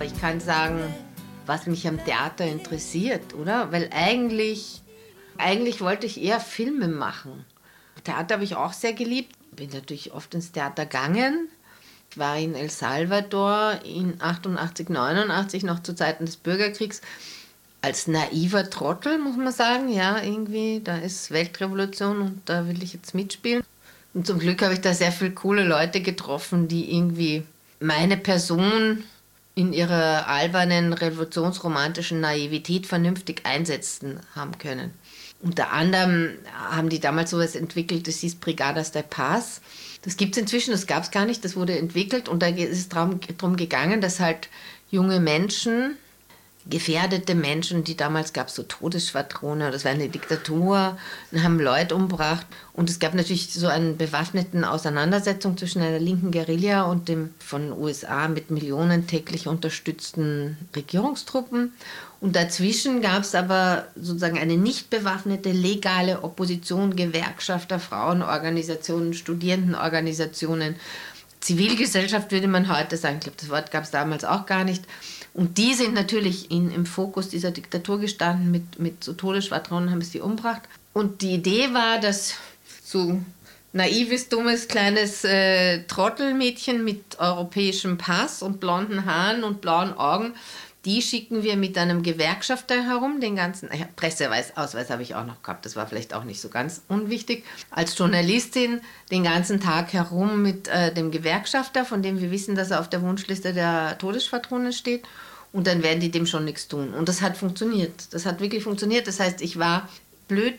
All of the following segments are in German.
Ich kann sagen, was mich am Theater interessiert, oder? Weil eigentlich wollte ich eher Filme machen. Theater habe ich auch sehr geliebt. Bin natürlich oft ins Theater gegangen. Ich war in El Salvador in 88, 89, noch zu Zeiten des Bürgerkriegs, als naiver Trottel, muss man sagen. Ja, irgendwie, da ist Weltrevolution und da will ich jetzt mitspielen. Und zum Glück habe ich da sehr viele coole Leute getroffen, die irgendwie meine Person in ihrer albernen, revolutionsromantischen Naivität vernünftig einsetzen haben können. Unter anderem haben die damals sowas entwickelt, das hieß Brigadas de Paz. Das gibt es inzwischen, das gab es gar nicht, das wurde entwickelt und da ist es darum gegangen, dass halt junge Menschen, gefährdete Menschen, die damals gab es so Todesschwadrone, das war eine Diktatur, und haben Leute umgebracht. Und es gab natürlich so eine bewaffnete Auseinandersetzung zwischen einer linken Guerilla und dem von den USA mit Millionen täglich unterstützten Regierungstruppen. Und dazwischen gab es aber sozusagen eine nicht bewaffnete, legale Opposition, Gewerkschafter, Frauenorganisationen, Studierendenorganisationen, Zivilgesellschaft würde man heute sagen. Ich glaube, das Wort gab es damals auch gar nicht. Und die sind natürlich im Fokus dieser Diktatur gestanden, mit so Todesschwadronen haben sie umgebracht. Und die Idee war, dass so naives, dummes, kleines Trottelmädchen mit europäischem Pass und blonden Haaren und blauen Augen, die schicken wir mit einem Gewerkschafter herum, den ganzen, Presseausweis habe ich auch noch gehabt, das war vielleicht auch nicht so ganz unwichtig, als Journalistin den ganzen Tag herum mit dem Gewerkschafter, von dem wir wissen, dass er auf der Wunschliste der Todesschwadronen steht. Und dann werden die dem schon nichts tun. Und das hat funktioniert. Das hat wirklich funktioniert. Das heißt, ich war blöd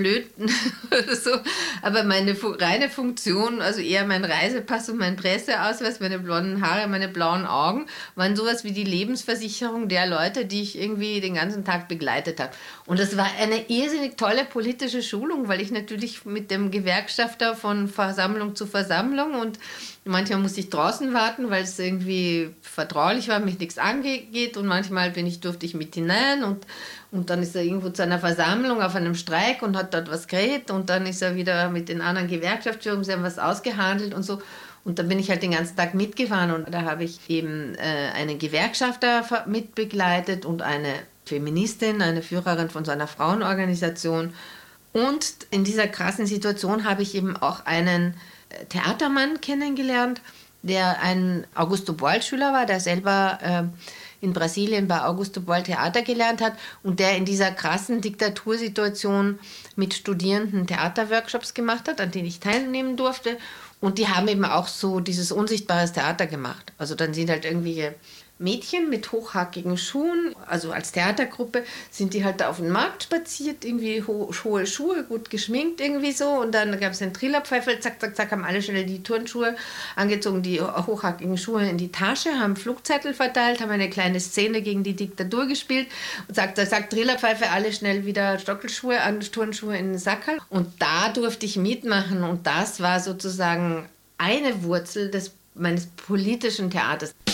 so, aber meine reine Funktion, also eher mein Reisepass und mein Presseausweis, meine blonden Haare, meine blauen Augen, waren sowas wie die Lebensversicherung der Leute, die ich irgendwie den ganzen Tag begleitet habe. Und das war eine irrsinnig tolle politische Schulung, weil ich natürlich mit dem Gewerkschafter von Versammlung zu Versammlung und manchmal musste ich draußen warten, weil es irgendwie vertraulich war, mich nichts angeht und manchmal durfte ich mit hinein und dann ist er irgendwo zu einer Versammlung auf einem Streik und hat dort was geredet und dann ist er wieder mit den anderen Gewerkschaftsführern, sie haben was ausgehandelt und so. Und dann bin ich halt den ganzen Tag mitgefahren und da habe ich eben einen Gewerkschafter mitbegleitet und eine Feministin, eine Führerin von so einer Frauenorganisation. Und in dieser krassen Situation habe ich eben auch einen Theatermann kennengelernt, der ein Augusto Boal-Schüler war, der selber in Brasilien bei Augusto Boal Theater gelernt hat und der in dieser krassen Diktatursituation mit Studierenden Theaterworkshops gemacht hat, an denen ich teilnehmen durfte. Und die haben eben auch so dieses unsichtbares Theater gemacht. Also dann sind halt irgendwelche Mädchen mit hochhackigen Schuhen, also als Theatergruppe, sind die halt da auf den Markt spaziert, irgendwie hohe Schuhe, gut geschminkt irgendwie so. Und dann gab es einen Trillerpfeifer, zack, zack, zack, haben alle schnell die Turnschuhe angezogen, die hochhackigen Schuhe in die Tasche, haben Flugzettel verteilt, haben eine kleine Szene gegen die Diktatur gespielt. Und sagt Trillerpfeife, alle schnell wieder Stockelschuhe an, Turnschuhe in den Sackerl. Und da durfte ich mitmachen und das war sozusagen eine Wurzel meines politischen Theaters.